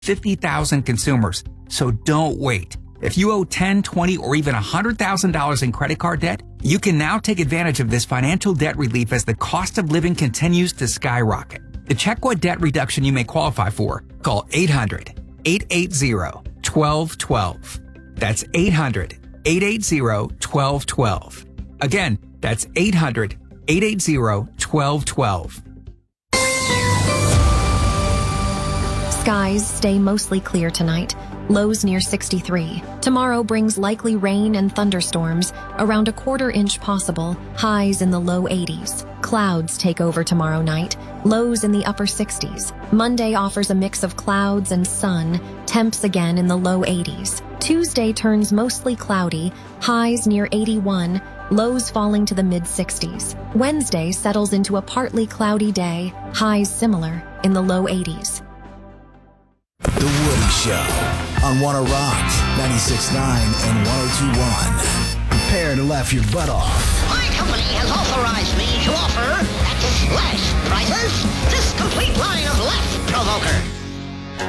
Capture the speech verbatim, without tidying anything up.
fifty thousand consumers. So don't wait. If you owe ten, twenty, or even one hundred thousand dollars in credit card debt, you can now take advantage of this financial debt relief as the cost of living continues to skyrocket. To check what debt reduction you may qualify for, call eight hundred, eight eight zero, one two one two. That's eight hundred, eight eight zero, one two one two. Again, that's eight hundred, eight eight zero, one two one two. Skies stay mostly clear tonight. Lows near sixty-three. Tomorrow brings likely rain and thunderstorms, around a quarter inch possible, highs in the low eighties. Clouds take over tomorrow night, lows in the upper sixties. Monday offers a mix of clouds and sun, temps again in the low eighties. Tuesday turns mostly cloudy, highs near eighty-one, lows falling to the mid sixties. Wednesday settles into a partly cloudy day, highs similar, in the low eighties. The Woody Show on Wanna Rock, ninety-six point nine and one oh two point one. Prepare to laugh your butt off. My company has authorized me to offer, at slash prices, this complete line of Laugh Provoker.